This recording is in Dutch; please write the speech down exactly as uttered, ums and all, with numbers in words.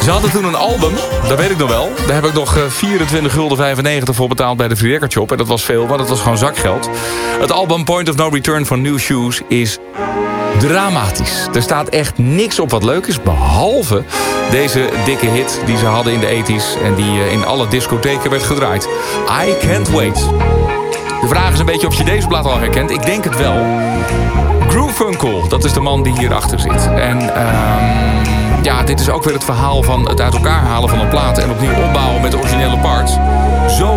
Ze hadden toen een album, dat weet ik nog wel. Daar heb ik nog vierentwintig gulden vijfennegentig voor betaald bij de Free Record Shop. En dat was veel, maar dat was gewoon zakgeld. Het album Point of No Return van New Shoes is dramatisch. Er staat echt niks op wat leuk is, behalve deze dikke hit die ze hadden in de tachtiger en die in alle discotheken werd gedraaid. I Can't Wait. De vraag is een beetje of je deze plaat al herkent. Ik denk het wel. Groofunkel, dat is de man die hierachter zit. En um, ja, dit is ook weer het verhaal van het uit elkaar halen van een plaat en opnieuw opbouwen met de originele parts. Zo